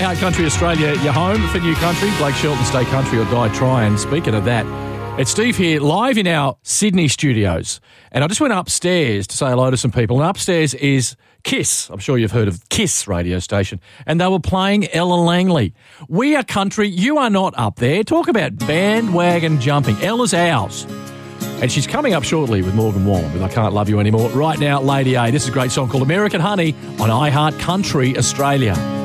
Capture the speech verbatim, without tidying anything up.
iHeart Country Australia, your home for new country. Blake Shelton, stay country or die trying. Speaking of that, it's Steve here, live in our Sydney studios. And I just went upstairs to say hello to some people. And upstairs is Kiss. I'm sure you've heard of Kiss radio station. And they were playing Ella Langley. We are country. You are not up there. Talk about bandwagon jumping. Ella's ours. And she's coming up shortly with Morgan Wallen with I Can't Love You Anymore. Right now, Lady A. This is a great song called American Honey on iHeart Country Australia.